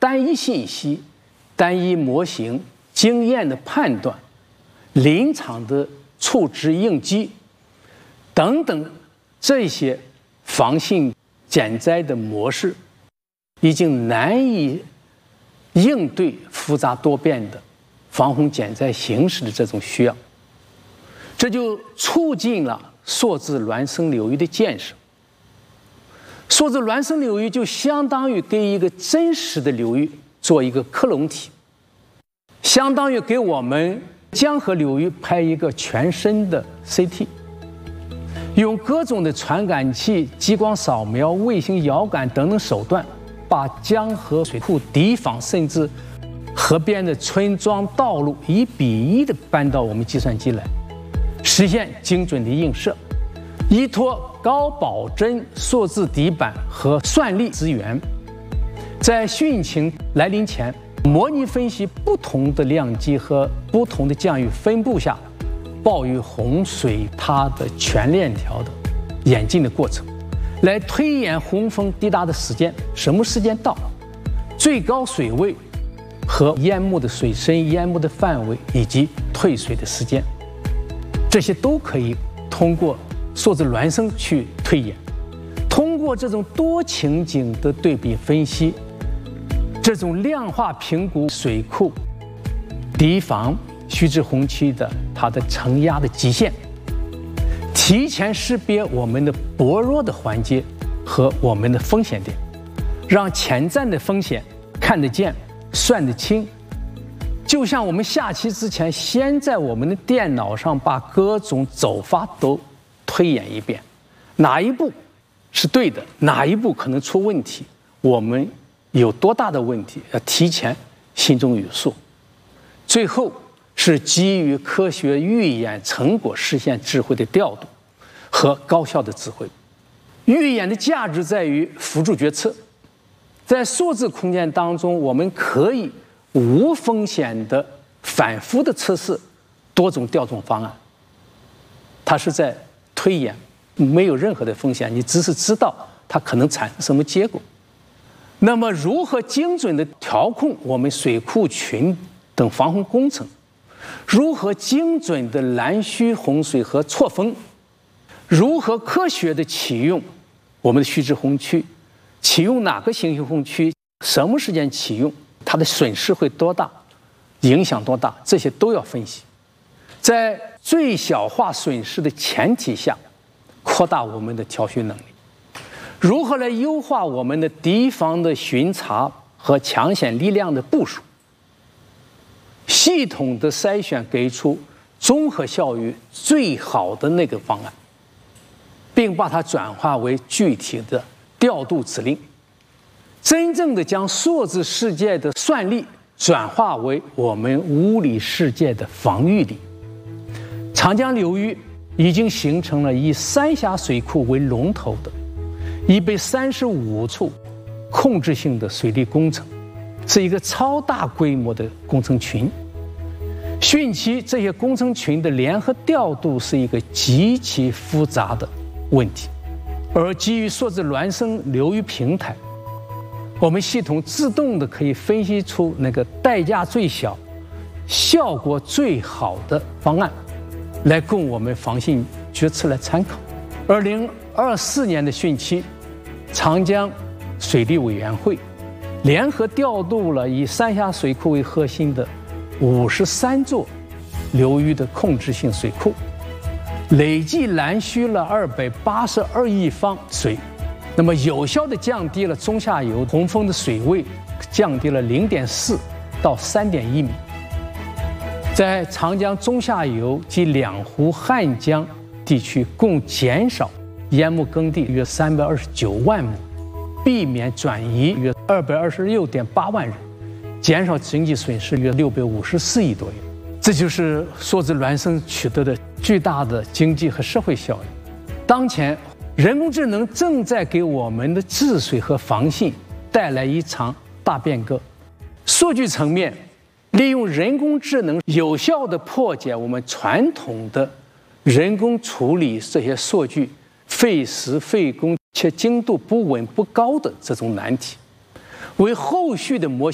单一信息、单一模型、经验的判断、临场的处置应激等等这些防汛减灾的模式，已经难以应对复杂多变的防洪减灾形势的这种需要，这就促进了梭子孪生流域的建设。梭子孪生流域就相当于给一个真实的流域做一个克隆体，相当于给我们江河流域拍一个全身的 CT， 用各种的传感器、激光扫描、卫星遥感等等手段，把江河水库堤防甚至河边的村庄道路1比1的搬到我们计算机来，实现精准的映射，依托高保真数字底板和算力资源，在汛情来临前模拟分析不同的量级和不同的降雨分布下暴雨洪水它的全链条的演进的过程，来推演洪峰抵达的时间，什么时间到，最高水位和淹没的水深、淹没的范围以及退水的时间，这些都可以通过梭子孪生去推演。通过这种多情景的对比分析，这种量化评估水库堤防须知洪区的它的承压的极限，提前识别我们的薄弱的环节和我们的风险点，让潜在的风险看得见、算得清。就像我们下棋之前，先在我们的电脑上把各种走法都推演一遍，哪一步是对的，哪一步可能出问题，我们有多大的问题，要提前心中有数。最后是基于科学预演成果实现智慧的调度和高效的智慧。预演的价值在于辅助决策，在数字空间当中，我们可以无风险的反复的测试多种调动方案，它是在推演，没有任何的风险，你只是知道它可能产生什么结果。那么如何精准的调控我们水库群等防洪工程，如何精准的拦蓄洪水和错峰，如何科学的启用我们的须知洪区，启用哪个行星洪区，什么时间启用，它的损失会多大，影响多大，这些都要分析，在最小化损失的前提下扩大我们的调蓄能力。如何来优化我们的敌防的巡查和抢险力量的部署，系统的筛选，给出综合效益最好的那个方案，并把它转化为具体的调度指令，真正的将数字世界的算力转化为我们物理世界的防御力。长江流域已经形成了以三峡水库为龙头的135处控制性的水利工程，是一个超大规模的工程群。汛期这些工程群的联合调度是一个极其复杂的问题，而基于数字孪生流域平台，我们系统自动的可以分析出那个代价最小、效果最好的方案，来供我们防汛决策来参考。2024年的汛期，长江水利委员会联合调度了以三峡水库为核心的53座流域的控制性水库，累计拦蓄了282亿方水，那么有效地降低了中下游洪峰的水位，降低了0.4到3.1米。在长江中下游及两湖汉江地区，共减少淹没耕地约329万亩，避免转移约226.8万人，减少经济损失约654亿多元。这就是数字孪生取得的巨大的经济和社会效益。当前，人工智能正在给我们的治水和防汛带来一场大变革。数据层面，利用人工智能有效地破解我们传统的人工处理这些数据费时费工且精度不稳不高的这种难题，为后续的模型